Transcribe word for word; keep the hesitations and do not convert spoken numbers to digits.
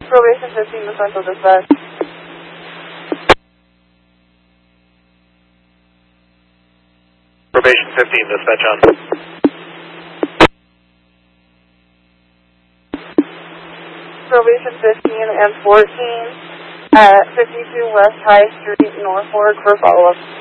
Probation fifteen to Central Dispatch. Probation fifteen, dispatch on. Probation fifteen and fourteen at fifty-two West High Street, Norfolk for follow-up.